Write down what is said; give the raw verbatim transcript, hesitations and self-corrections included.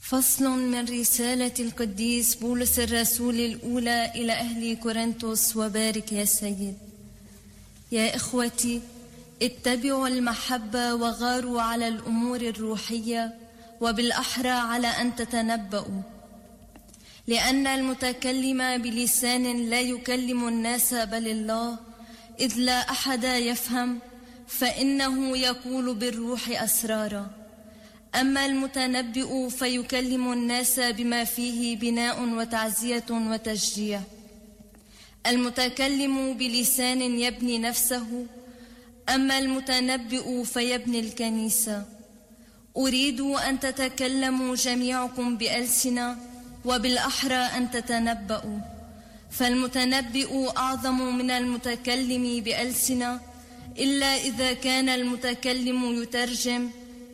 فصل من رسالة القديس بولس الرسول الأولى إلى أهل كورنثوس. وبارك يا سيد. يا إخوتي، اتبعوا المحبة وغاروا على الأمور الروحية، وبالأحرى على أن تتنبؤوا، لأن المتكلم بلسان لا يكلم الناس بل الله، إذ لا أحد يفهم، فإنه يقول بالروح أسرارا. أما المتنبئ فيكلم الناس بما فيه بناء وتعزية وتشجيع. المتكلم بلسان يبني نفسه، أما المتنبئ فيبني الكنيسة. أريد أن تتكلموا جميعكم بألسنة، وبالأحرى أن تتنبؤوا، فالمتنبئ أعظم من المتكلم بألسنة، إلا إذا كان المتكلم يترجم